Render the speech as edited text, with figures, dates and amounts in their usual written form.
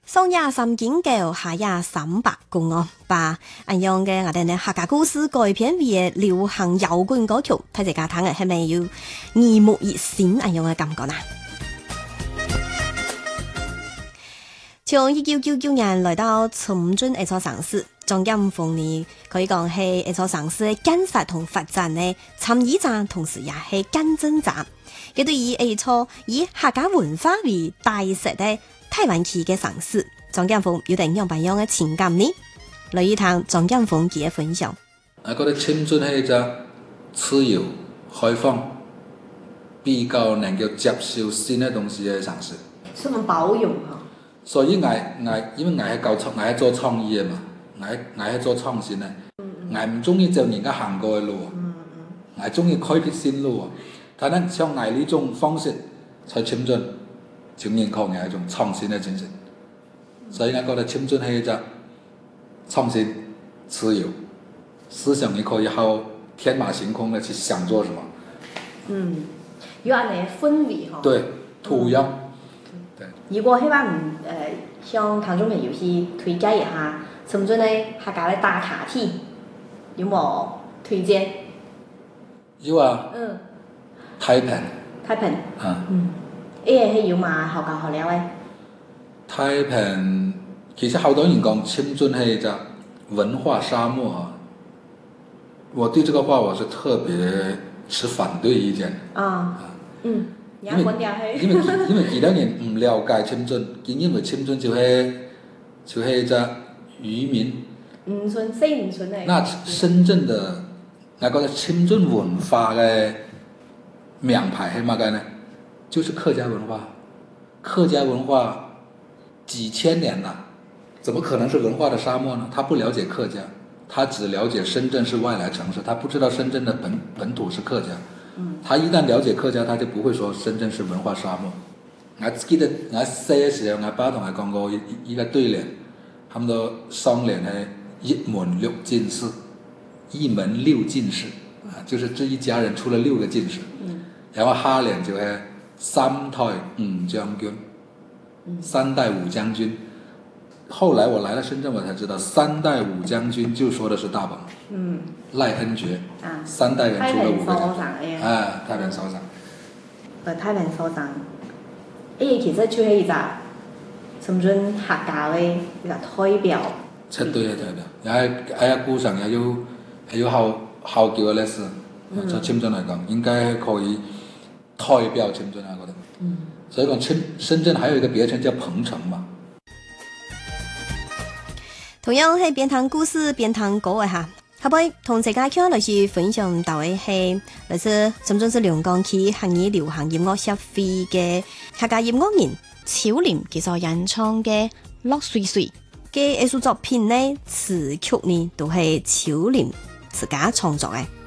上也三金狗，下也三百公哦，把安樣嘅我哋呢客家故事改編為流行搖滾歌曲，睇隻家聽嘅係咪要耳目一新安樣嘅感覺呢？從1999年來到深圳一座城市，張劍鋒呢可以講係一座城市嘅建設同發展嘅參與者，同時也係見證者。佢對於一座以客家文化為大實嘅台灣區嘅城市，張劍鋒有定樣不樣嘅情感呢？來一趟張劍鋒嘅分享。 我覺得深圳係一個自由、開放、比較能夠接受新嘅東西嘅城市。 什麼包容啊？所以因為我係做創意嘅嘛，我係做創新嘅，我唔中意就人家行過嘅路，我中意開闢新路。但係像我呢種方式在深圳就認可我一種創新嘅精神，所以我覺得深圳係一個創新、自由，思想你可以好天馬行空的去想做什麼。 有安尼氛圍哈。 對，土壤。對。 如果希望向聽眾朋友去推介一下深圳嘅客家嘅打卡地，有冇推薦？ 有啊。太平。 係有嘛客家學料嘅？ 太平其實好多人講深圳係一個文化沙漠啊，我對這個話我是特別持反對意見。因為其他人唔了解深圳，因為深圳就係一個漁民。那深圳的，我覺得深圳文化嘅名牌係乜嘅呢？就是客家文化。客家文化幾千年了，怎麼可能是文化的沙漠呢？他不了解客家，他只了解深圳是外來城市，他不知道深圳的本土是客家。他一旦了解客家，他就不會說深圳是文化沙漠。我記得我細嘅時候，我爸同我講過一個對聯，他們都雙聯係一門六進士，就是這一家人出了6個進士。然後下聯就係三代五將軍。三代五將軍，後來我來了深圳，我才知道三代五將軍就說的是大鵬，賴恩爵，三代人出了5個將軍，太平首長。 太平首長，其實就係一個深圳客家嘅一個代表。 絕對係代表，喺古上也有好幾個歷史，在深圳嚟講，應該可以代表深圳，我覺得。所以講深圳還有一個別稱叫鵬城嘛。 同樣係邊談故事邊談歌嘅嚇，後尾同大家嚟去分享到嘅係來自深圳市龍崗區客語流行音樂協會嘅客家音樂人超廉佢所演唱嘅《落水水》嘅藝術作品呢，詞曲呢都係超廉自家創作嘅。